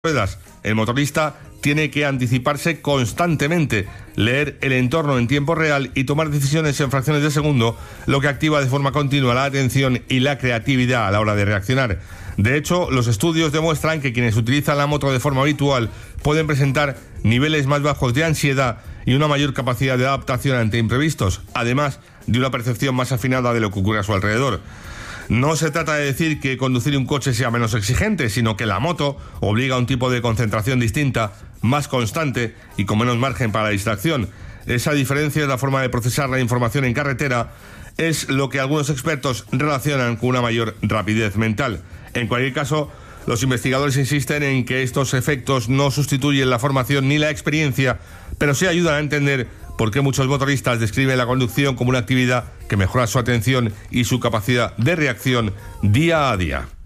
ruedas. El motorista tiene que anticiparse constantemente, leer el entorno en tiempo real y tomar decisiones en fracciones de segundo, lo que activa de forma continua la atención y la creatividad a la hora de reaccionar. De hecho, los estudios demuestran que quienes utilizan la moto de forma habitual pueden presentar niveles más bajos de ansiedad y una mayor capacidad de adaptación ante imprevistos, además de una percepción más afinada de lo que ocurre a su alrededor. No se trata de decir que conducir un coche sea menos exigente, sino que la moto obliga a un tipo de concentración distinta, más constante y con menos margen para la distracción. Esa diferencia es la forma de procesar la información en carretera, es lo que algunos expertos relacionan con una mayor rapidez mental. En cualquier caso, los investigadores insisten en que estos efectos no sustituyen la formación ni la experiencia, pero sí ayudan a entender por qué muchos motoristas describen la conducción como una actividad que mejora su atención y su capacidad de reacción día a día.